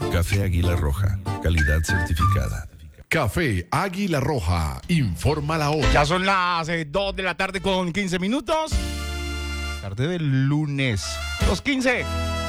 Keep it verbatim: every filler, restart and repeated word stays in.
Café Águila Roja, calidad certificada. Café Águila Roja, informa la hora. Ya son las eh, dos de la tarde con quince minutos. Tarde del lunes, dos quince.